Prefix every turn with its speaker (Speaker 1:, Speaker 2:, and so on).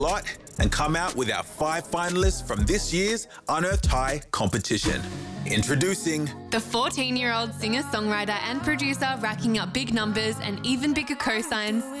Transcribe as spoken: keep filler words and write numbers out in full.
Speaker 1: lot and come out with our five finalists from this year's Unearthed High competition. Introducing
Speaker 2: the fourteen-year-old singer-songwriter and producer racking up big numbers and even bigger cosigns,